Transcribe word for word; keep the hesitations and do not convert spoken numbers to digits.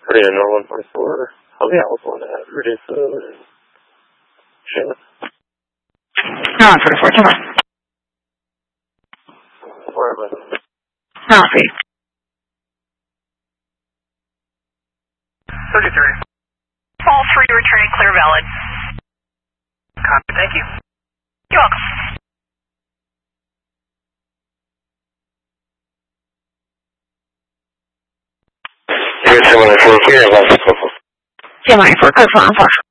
Radio North one forty-four. Oh yeah, I was on that. Reduce food and shit. No, one forty-four, come on. Where am I? No, see. thirty-three. All three returning clear valid. Copy, thank you. You're welcome. Here's seven nine four, clear, about seven nine four, code four one four.